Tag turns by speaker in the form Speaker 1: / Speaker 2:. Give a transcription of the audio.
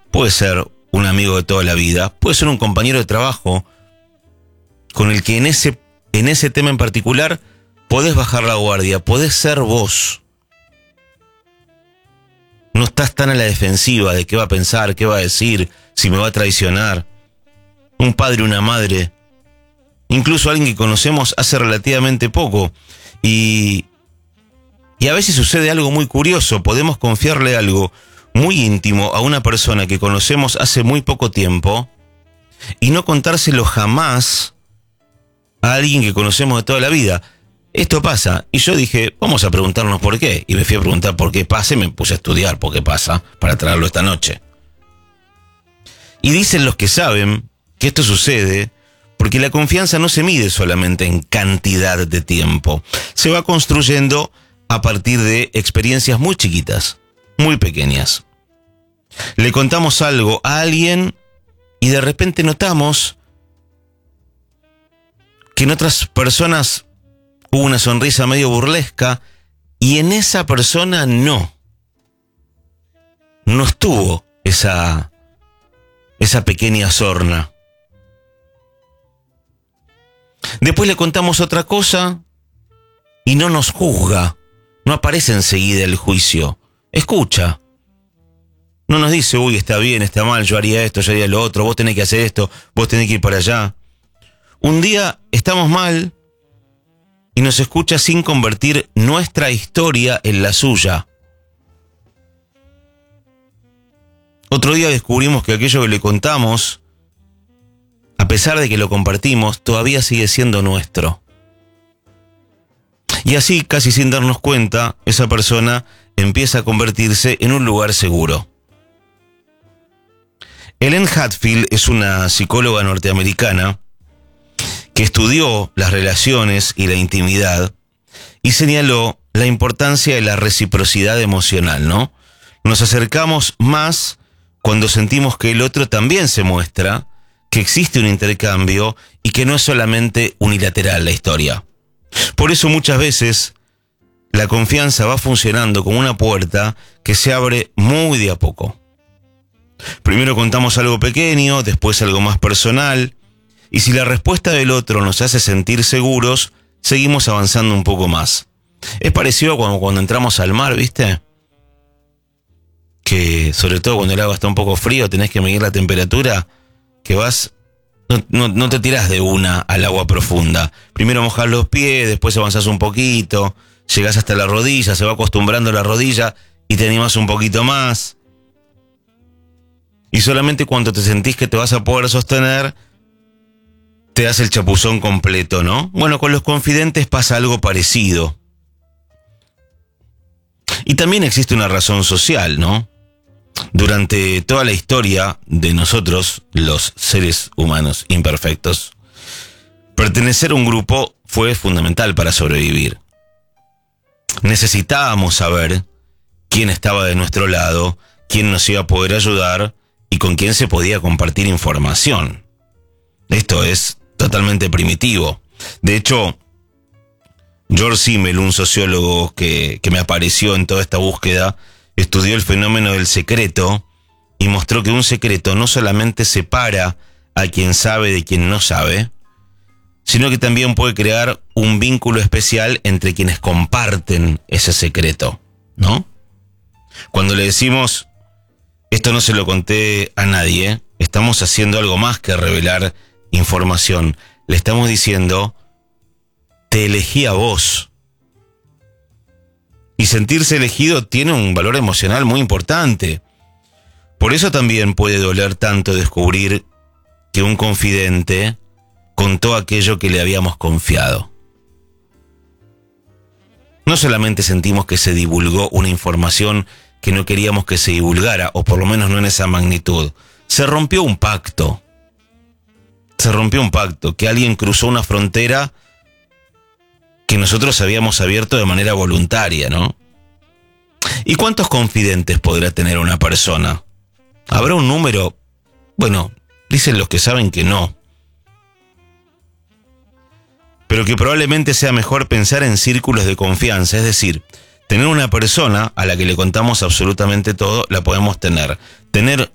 Speaker 1: puede ser un amigo de toda la vida, puede ser un compañero de trabajo con el que en ese tema en particular podés bajar la guardia, podés ser vos. No estás tan a la defensiva de qué va a pensar, qué va a decir, si me va a traicionar. Un padre, una madre, incluso alguien que conocemos hace relativamente poco. Y a veces sucede algo muy curioso, podemos confiarle algo muy íntimo a una persona que conocemos hace muy poco tiempo y no contárselo jamás a alguien que conocemos de toda la vida. Esto pasa, y yo dije, vamos a preguntarnos por qué, y me fui a preguntar por qué pasa y me puse a estudiar por qué pasa, para traerlo esta noche. Y dicen los que saben que esto sucede porque la confianza no se mide solamente en cantidad de tiempo, se va construyendo a partir de experiencias muy chiquitas, muy pequeñas. Le contamos algo a alguien y de repente notamos que en otras personas hubo una sonrisa medio burlesca y en esa persona no estuvo esa pequeña sorna. Después le contamos otra cosa y no nos juzga, no aparece enseguida el juicio, escucha. No nos dice, uy, está bien, está mal, yo haría esto, yo haría lo otro, vos tenés que hacer esto, vos tenés que ir para allá. Un día estamos mal y nos escucha sin convertir nuestra historia en la suya. Otro día descubrimos que aquello que le contamos, a pesar de que lo compartimos, todavía sigue siendo nuestro. Y así, casi sin darnos cuenta, esa persona empieza a convertirse en un lugar seguro. Helen Hadfield es una psicóloga norteamericana que estudió las relaciones y la intimidad y señaló la importancia de la reciprocidad emocional, ¿no? Nos acercamos más cuando sentimos que el otro también se muestra, que existe un intercambio y que no es solamente unilateral la historia. Por eso muchas veces la confianza va funcionando como una puerta que se abre muy de a poco. Primero contamos algo pequeño, después algo más personal, y si la respuesta del otro nos hace sentir seguros, seguimos avanzando un poco más. Es parecido a cuando entramos al mar, ¿viste? Que sobre todo cuando el agua está un poco frío, tenés que medir la temperatura, que vas, no te tirás de una al agua profunda. Primero mojás los pies, después avanzás un poquito, llegás hasta la rodilla, se va acostumbrando la rodilla y te animás un poquito más. Y solamente cuando te sentís que te vas a poder sostener, te das el chapuzón completo, ¿no? Bueno, con los confidentes pasa algo parecido. Y también existe una razón social, ¿no? Durante toda la historia de nosotros, los seres humanos imperfectos, pertenecer a un grupo fue fundamental para sobrevivir. Necesitábamos saber quién estaba de nuestro lado, quién nos iba a poder ayudar y con quién se podía compartir información. Esto es totalmente primitivo. De hecho, George Simmel, un sociólogo que me apareció en toda esta búsqueda, estudió el fenómeno del secreto y mostró que un secreto no solamente separa a quien sabe de quien no sabe, sino que también puede crear un vínculo especial entre quienes comparten ese secreto, ¿no? Cuando le decimos, esto no se lo conté a nadie, estamos haciendo algo más que revelar información. Le estamos diciendo, te elegí a vos. Y sentirse elegido tiene un valor emocional muy importante. Por eso también puede doler tanto descubrir que un confidente contó aquello que le habíamos confiado. No solamente sentimos que se divulgó una información que no queríamos que se divulgara, o por lo menos no en esa magnitud. Se rompió un pacto. Se rompió un pacto, que alguien cruzó una frontera que nosotros habíamos abierto de manera voluntaria, ¿no? ¿Y cuántos confidentes podrá tener una persona? ¿Habrá un número? Bueno, dicen los que saben que no. Pero que probablemente sea mejor pensar en círculos de confianza, es decir, tener una persona a la que le contamos absolutamente todo, la podemos tener. Tener